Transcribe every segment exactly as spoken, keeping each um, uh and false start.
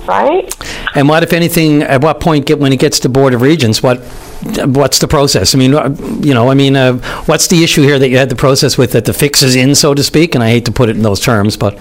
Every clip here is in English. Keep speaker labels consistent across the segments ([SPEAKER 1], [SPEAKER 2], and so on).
[SPEAKER 1] right?
[SPEAKER 2] And what, if anything, at what point, get when it gets to Board of Regents, what what's the process? I mean, you know, I mean, uh, what's the issue here that you had the process with, that the fix is in, so to speak? And I hate to put it in those terms, but...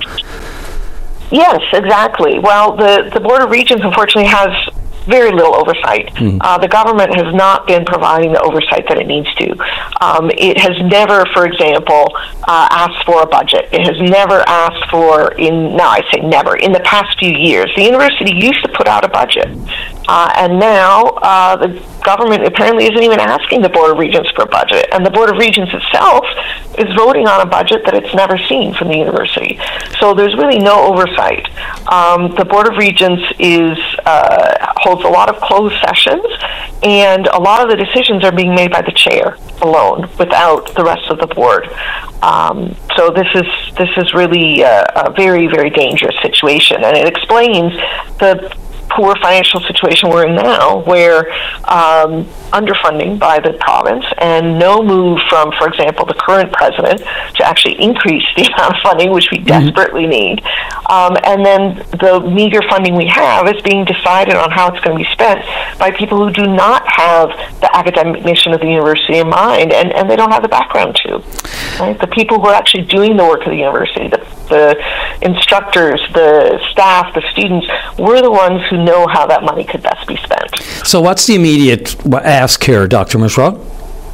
[SPEAKER 1] Yes, exactly. Well, the, the Board of Regents, unfortunately, has very little oversight. Mm. Uh, the government has not been providing the oversight that it needs to. Um, it has never, for example, uh, asked for a budget. It has never asked for, in no, I say never, in the past few years, the university used to put out a budget. Uh, and now uh, the government apparently isn't even asking the Board of Regents for a budget. And the Board of Regents itself is voting on a budget that it's never seen from the university. So there's really no oversight. Um, the Board of Regents is uh, holds a lot of closed sessions, and a lot of the decisions are being made by the chair alone, without the rest of the board. Um, so this is this is really a, a very, very dangerous situation, and it explains the poor financial situation we're in now, where um, underfunding by the province and no move from, for example, the current president to actually increase the amount of funding, which we mm-hmm. desperately need. Um, and then the meager funding we have is being decided on how it's going to be spent by people who do not have the academic mission of the university in mind, and, and they don't have the background to. Right? The people who are actually doing the work of the university, the, the instructors, the staff, the students, we're the ones who know how that money could best be spent.
[SPEAKER 2] So what's the immediate ask here, Doctor Mishra?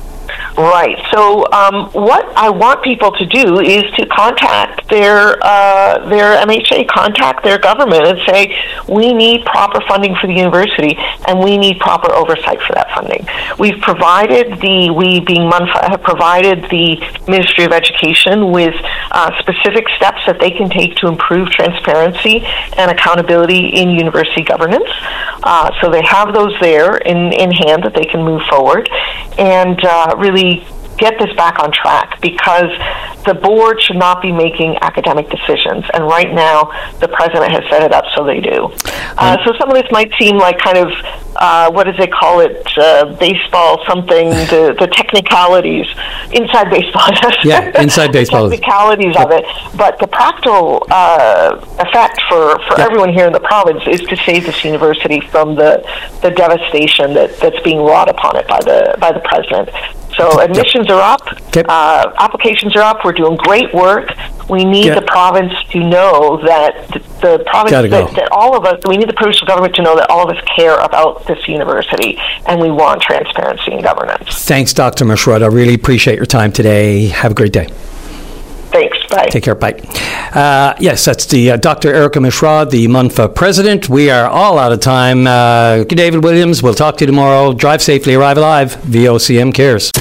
[SPEAKER 1] Right. So um, what I want people to do is to contact their uh, their M H A, contact their government and say, we need proper funding for the university, and we need proper oversight for that funding. We've provided the, we being MUNFA, have provided the Ministry of Education with uh, specific steps that they can take to improve transparency and accountability in university governance. Uh, so they have those there in, in hand that they can move forward and uh, really get this back on track, because the board should not be making academic decisions, and right now the president has set it up so they do. Uh, so some of this might seem like kind of, uh, what does they call it, uh, baseball something, the, the technicalities, inside baseball.
[SPEAKER 2] Yeah, inside baseball.
[SPEAKER 1] The technicalities yep. of it, but the practical uh, effect for, for yep. everyone here in the province is to save this university from the, the devastation that, that's being wrought upon it by the by the president. So admissions are up, okay. uh, applications are up, we're doing great work. We need Get. the province to know that the, the province, that, that all of us, we need the provincial government to know that all of us care about this university, and we want transparency in governance.
[SPEAKER 2] Thanks, Doctor Mishra. I really appreciate your time today. Have a great day.
[SPEAKER 1] Thanks. Bye.
[SPEAKER 2] Take care. Bye. Uh, yes, that's the uh, Doctor Erica Mishra, the MUNFA president. We are all out of time. Uh, David Williams, we'll talk to you tomorrow. Drive safely, arrive alive. V O C M cares.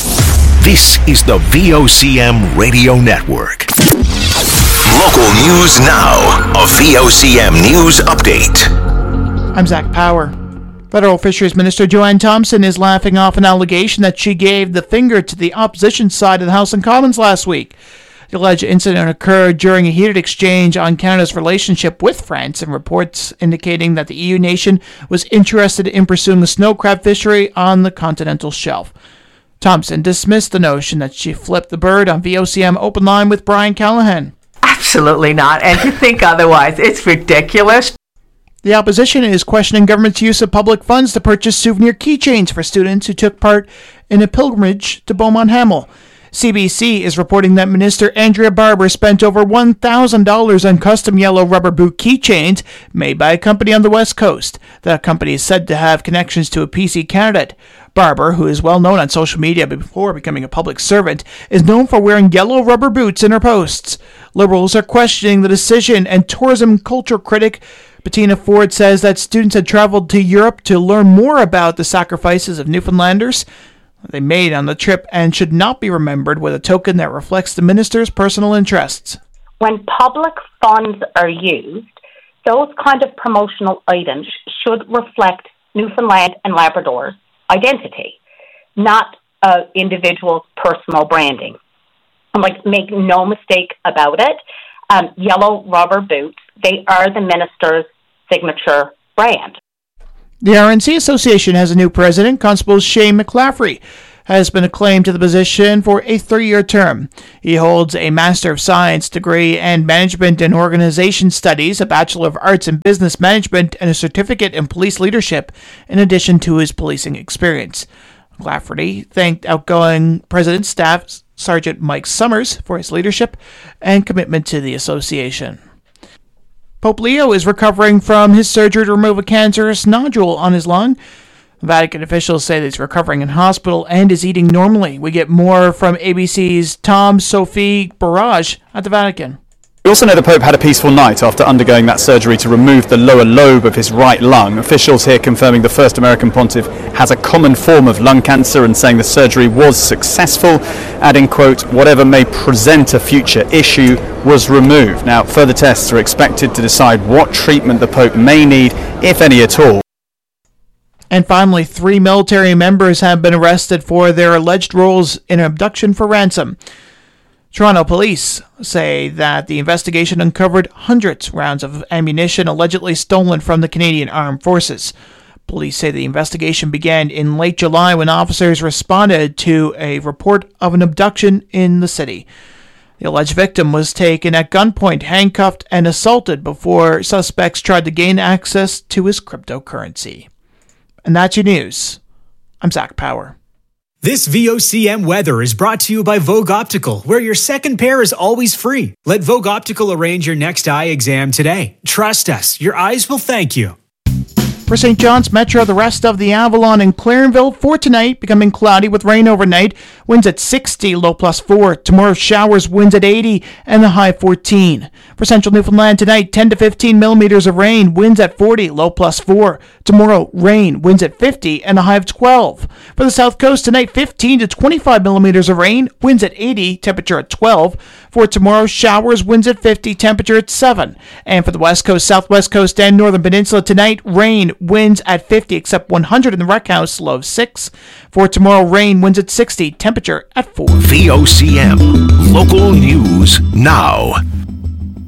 [SPEAKER 3] This is the V O C M Radio Network. Local news now. A V O C M News Update.
[SPEAKER 4] I'm Zach Power. Federal Fisheries Minister Joanne Thompson is laughing off an allegation that she gave the finger to the opposition side of the House and Commons last week. The alleged incident occurred during a heated exchange on Canada's relationship with France, and reports indicating that the E U nation was interested in pursuing the snow crab fishery on the continental shelf. Thompson dismissed the notion that she flipped the bird on V O C M Open Line with Brian Callahan.
[SPEAKER 5] Absolutely not, and to think otherwise, it's ridiculous.
[SPEAKER 4] The opposition is questioning government's use of public funds to purchase souvenir keychains for students who took part in a pilgrimage to Beaumont Hamel. C B C is reporting that Minister Andrea Barber spent over one thousand dollars on custom yellow rubber boot keychains made by a company on the West Coast. That company is said to have connections to a P C candidate. Barber, who is well known on social media before becoming a public servant, is known for wearing yellow rubber boots in her posts. Liberals are questioning the decision, and tourism culture critic Bettina Ford says that students had traveled to Europe to learn more about the sacrifices of Newfoundlanders they made on the trip and should not be remembered with a token that reflects the minister's personal interests.
[SPEAKER 6] When public funds are used, those kind of promotional items should reflect Newfoundland and Labrador's identity, not uh, individuals' personal branding. And like, make no mistake about it, um, yellow rubber boots, they are the minister's signature brand.
[SPEAKER 4] The R N C Association has a new president, Constable Shane McClaffrey. has been acclaimed to the position for a three-year term. He holds a Master of Science degree in Management and Organization Studies, a Bachelor of Arts in Business Management, and a certificate in Police Leadership, in addition to his policing experience. Lafferty thanked outgoing President Staff Sergeant Mike Summers for his leadership and commitment to the association. Pope Leo is recovering from his surgery to remove a cancerous nodule on his lung. Vatican officials say that he's recovering in hospital and is eating normally. We get more from A B C's Tom Sophie Barrage at the Vatican.
[SPEAKER 7] We also know the Pope had a peaceful night after undergoing that surgery to remove the lower lobe of his right lung. Officials here confirming the first American pontiff has a common form of lung cancer and saying the surgery was successful, adding, quote, whatever may present a future issue was removed. Now, further tests are expected to decide what treatment the Pope may need, if any at all.
[SPEAKER 4] And finally, three military members have been arrested for their alleged roles in abduction for ransom. Toronto police say that the investigation uncovered hundreds of rounds of ammunition allegedly stolen from the Canadian Armed Forces. Police say the investigation began in late July when officers responded to a report of an abduction in the city. The alleged victim was taken at gunpoint, handcuffed, and assaulted before suspects tried to gain access to his cryptocurrency. And that's your news. I'm Zach Power.
[SPEAKER 8] This V O C M weather is brought to you by Vogue Optical, where your second pair is always free. Let Vogue Optical arrange your next eye exam today. Trust us, your eyes will thank you.
[SPEAKER 4] For Saint John's Metro, the rest of the Avalon and Clarenville for tonight, becoming cloudy with rain overnight. Winds at sixty, low plus four. Tomorrow, showers, winds at eighty, and the high fourteen. For Central Newfoundland tonight, ten to fifteen millimeters of rain, winds at forty, low plus four. Tomorrow, rain, winds at fifty, and a high of twelve. For the South Coast tonight, fifteen to twenty-five millimeters of rain, winds at eighty, temperature at twelve. For tomorrow, showers, winds at fifty, temperature at seven. And for the West Coast, Southwest Coast, and Northern Peninsula tonight, rain, winds at fifty, except one hundred in the Rec House, low of six. For tomorrow, rain, winds at sixty, temperature at four.
[SPEAKER 3] V O C M, local news now.